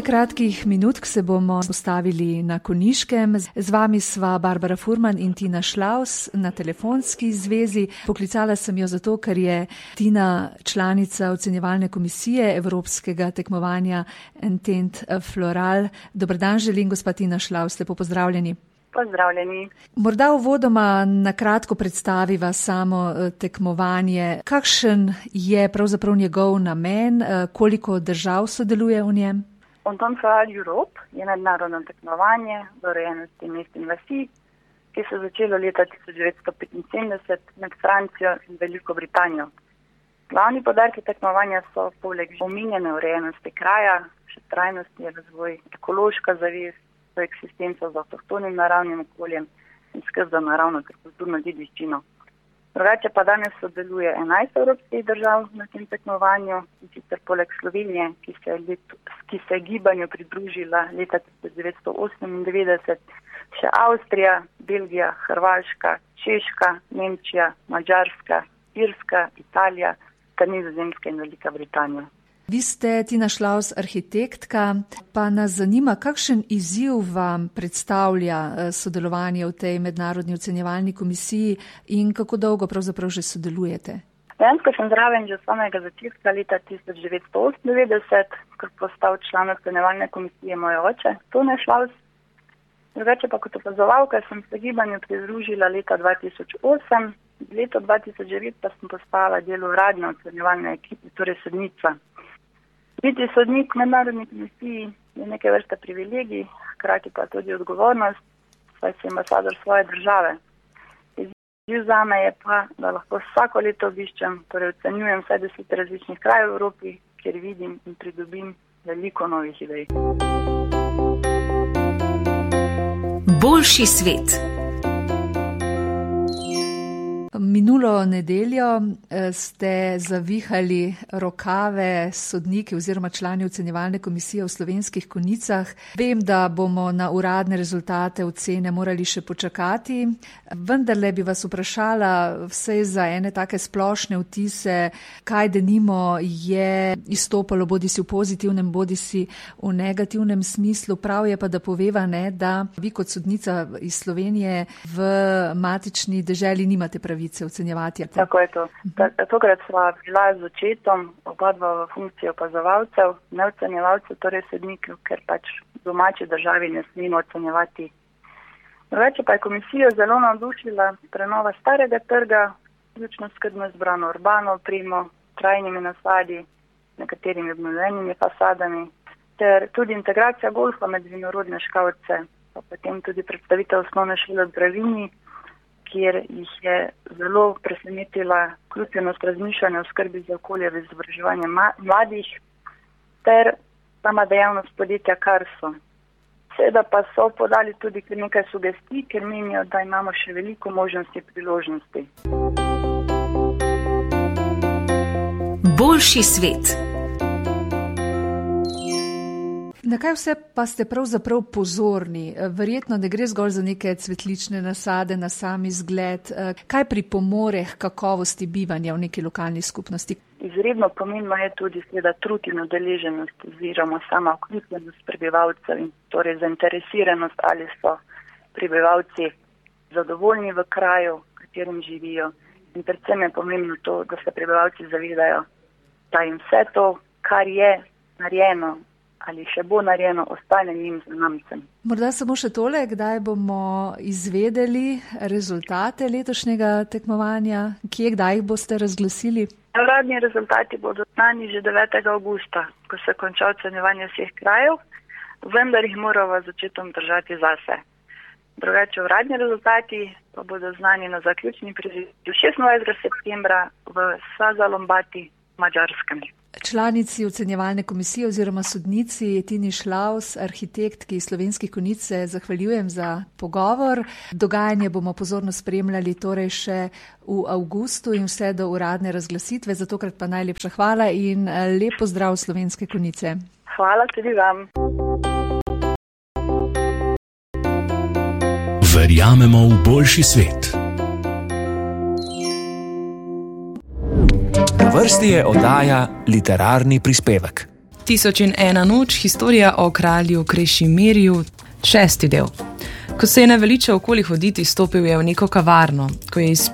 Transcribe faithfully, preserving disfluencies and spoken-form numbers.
Nekaj kratkih minutk se bomo postavili na Konjiškem. Z vami sva Barbara Furman in Tina Šlaus na telefonski zvezi. Poklicala sem jo zato, ker je Tina članica ocenjevalne komisije Evropskega tekmovanja Intent Floral. Dober dan želim, gospa Tina Šlaus, lepo pozdravljeni. Pozdravljeni. Morda uvodoma na kratko predstaviva samo tekmovanje. Kakšen je pravzaprav njegov namen, koliko držav sodeluje v njem? Intent Floral Europe je mednarodno tekmovanje v urejenosti mest in vasi, ki se je začelo leta tisoč devetsto petinsedemdeset med Francijo in Veliko Britanijo. Glavni poudarki tekmovanja so poleg omenjene urejenosti kraja, še trajnostni razvoj, ekološka zavest, za eksistenco z avtohtonim naravnim okoljem in skrb za naravno ter kulturno dediščino. Drugače pa danes sodeluje enajst evropskih držav na tem tekmovanju, in sicer poleg Slovenije, ki se, let, ki se je gibanju pridružila leta tisoč devetsto osemindevetdeset, še Avstrija, Belgija, Hrvaška, Češka, Nemčija, Madžarska, Irska, Italija, ter Nizozemska in Velika Britanija. Vi ste, Tina Šlaus, arhitektka, pa nas zanima, kakšen izziv vam predstavlja sodelovanje v tej mednarodni ocenjevalni komisiji in kako dolgo pravzaprav že sodelujete? Dejansko sem zraven že od samega začetka leta tisoč devetsto osemindevetdeset, ko je postal član ocenjevalne komisije moj oče, Tone Šlaus. Drugače pa kot opazovalka sem se gibanju pridružila leta dva tisoč osem, leto dva tisoč devet pa sem postala del uradne ocenjevalne ekipe, torej sodnica. Biti sodnik v mednarodni komisiji je neke vrste privilegij, hkrati pa tudi odgovornost, saj si ambasador svoje države. Izziv zame je pa, da lahko vsako leto obiščem, torej ocenjujem vsaj deset različnih krajev v Evropi, kjer vidim in pridobim veliko novih idej. Boljši svet. Minulo nedeljo ste zavihali rokave sodniki oziroma člani ocenjevalne komisije v Slovenskih Konjicah. Vem, da bomo na uradne rezultate ocene morali še počakati, vendarle bi vas vprašala vse za ene take splošne vtise, kaj denimo je izstopalo bodisi v pozitivnem, bodisi v negativnem smislu. Prav je pa, da poveva, ne, da vi kot sodnica iz Slovenije v matični deželi nimate pravice ocenjevati. Tako je to. Tokrat sva bila z očetom, oba dva v funkciji opazovalcev, ne ocenjevalcev, torej sodnikov, ker pač v domači državi ne smemo ocenjevati. Drugače pa je komisijo zelo navdušila prenova starega trga, ključno skrbno izbrano urbano opremo, trajnimi nasadi, nekaterimi obnovljenimi fasadami, ter tudi integracija golfa med vinorodne škavce, pa potem tudi predstavitev osnovne šole v Dravinji, kjer jih je zelo presenetila vključenost razmišljanja o skrbi za okolje v izobraževanje mladih ter sama dejavnost podjetja Karso. Seveda pa so podali tudi nekaj sugestij, ker menijo, da imamo še veliko možnosti in priložnosti. Boljši svet. Na kaj vse pa ste pravzaprav pozorni? Verjetno ne gre zgolj za neke cvetlične nasade na sam izgled. Kaj pripomore k kakovosti bivanja v neki lokalni skupnosti? Izredno pomembno je tudi seveda trud in udeleženost oziroma sama vključenost prebivalcev in torej zainteresiranost, ali so prebivalci zadovoljni v kraju, v katerem živijo. In predvsem je pomembno to, da se prebivalci zavedajo, da jim vse to, kar je narejeno, ali še bo narejeno, ostane njim znamcem. Morda samo še tole, kdaj bomo izvedeli rezultate letošnjega tekmovanja? Kje, kdaj jih boste razglasili? Uradni rezultati bodo znani že devetega avgusta, ko se konča ocenjevanje vseh krajev, vendar jih moramo z očetom držati zase. Drugače uradni rezultati pa bodo znani na zaključni prireditvi šestindvajsetega septembra v Sazalombati, Madžarskem. Članici ocenjevalne komisije oziroma sodnici Tini Šlaus, arhitektki Slovenskih Konjic, se zahvaljujem za pogovor. Dogajanje bomo pozorno spremljali torej še v avgustu in vse do uradne razglasitve. Za tokrat pa najlepša hvala in lep pozdrav Slovenske Konjice. Hvala tudi vam. Verjamemo v boljši svet. Na vrsti je oddaja Literarni prispevek. Tisoč in ena noč, historija o kralju Krešimirju, šesti del. Ko se je naveličal okoli hoditi, stopil je v neko kavarno. Ko je iz